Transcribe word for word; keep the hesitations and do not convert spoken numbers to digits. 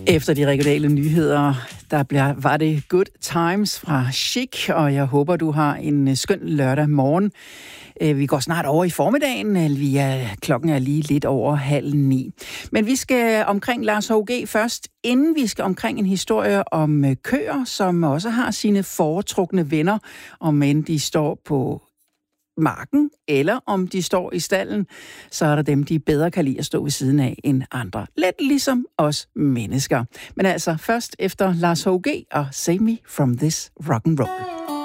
Efter de regionale nyheder, der bliver, var det Good Times fra Chic, og jeg håber, du har en skøn lørdag morgen. Vi går snart over i formiddagen. Vi er, klokken er lige lidt over halv ni. Men vi skal omkring Lars H G først, inden vi skal omkring en historie om køer, som også har sine foretrukne venner, om end de står på marken, eller om de står i stallen, så er der dem, de bedre kan lide at stå ved siden af end andre. Lidt ligesom os mennesker. Men altså først efter Lars H G og Save Me From This Rock and Roll.